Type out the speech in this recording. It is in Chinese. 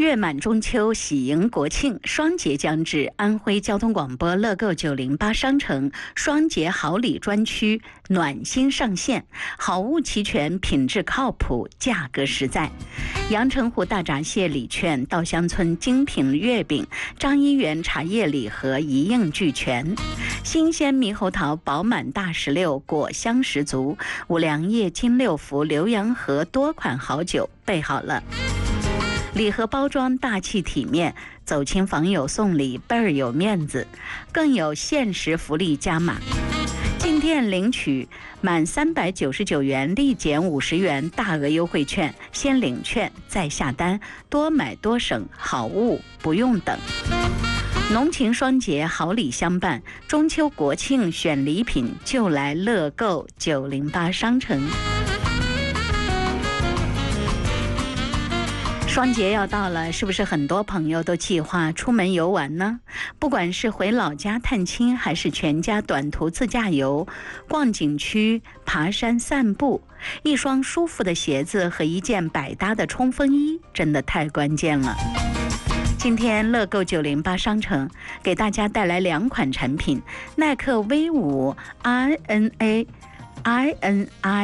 月满中秋，喜迎国庆，双节将至，安徽交通广播乐购908商城双节好礼专区暖心上线，好物齐全，品质靠谱，价格实在。阳澄湖大闸蟹礼券、稻香村精品月饼、张一元茶叶礼盒一应俱全。新鲜猕猴桃饱满大16，果香十足。五粮液金六福、浏阳河多款好酒备好了。礼盒包装大气体面，走亲访友送礼倍儿有面子，更有限时福利加码。进店领取满399元立减50元大额优惠券，先领券再下单，多买多省，好物不用等。浓情双节好礼相伴，中秋国庆选礼品就来乐购908商城。双节要到了，是不是很多朋友都计划出门游玩呢？不管是回老家探亲，还是全家短途自驾游、逛景区、爬山散步，一双舒服的鞋子和一件百搭的冲锋衣真的太关键了。今天乐购908商城给大家带来2款产品，耐克 V5 RNA